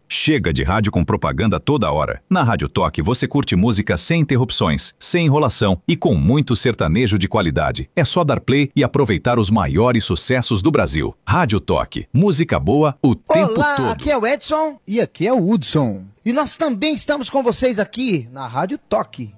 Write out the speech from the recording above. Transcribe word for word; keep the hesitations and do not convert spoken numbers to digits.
Chega de rádio com propaganda toda hora. Na Rádio Toque você curte música sem interrupções, sem enrolação e com muito sertanejo de qualidade. É só dar play e aproveitar os maiores sucessos do Brasil. Rádio Toque, música boa o tempo todo. Olá, aqui é o Edson e aqui é o Hudson. E nós também estamos com vocês aqui na Rádio Toque.